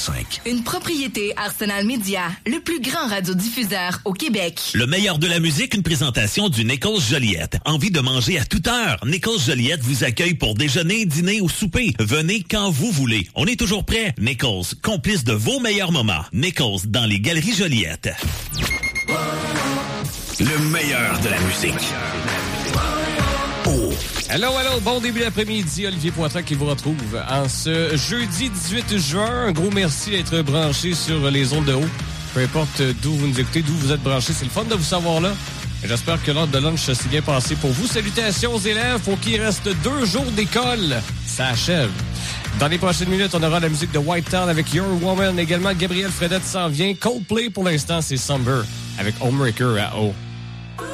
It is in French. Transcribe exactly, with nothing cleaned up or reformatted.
cinq. Une propriété Arsenal Media, le plus grand radiodiffuseur au Québec. Le meilleur de la musique, une présentation du Nichols Joliette. Envie de manger à toute heure? Nichols Joliette vous accueille pour déjeuner, dîner ou souper. Venez quand vous voulez. On est toujours prêt. Nichols, complice de vos meilleurs moments. Nichols, dans les Galeries Joliette. Le meilleur de la musique. Oh. Allô, allô, bon début d'après-midi. Olivier Poitras qui vous retrouve en ce jeudi dix-huit juin. Un gros merci d'être branché sur les ondes de haut. Peu importe d'où vous nous écoutez, d'où vous êtes branchés, c'est le fun de vous savoir là. Et j'espère que l'heure de lunch s'est bien passé pour vous. Salutations aux élèves pour qu'il reste deux jours d'école. Ça achève. Dans les prochaines minutes, on aura la musique de White Town avec Your Woman. Également, Gabriel Fredette s'en vient. Coldplay, pour l'instant, c'est Somber avec Homebreaker à haut.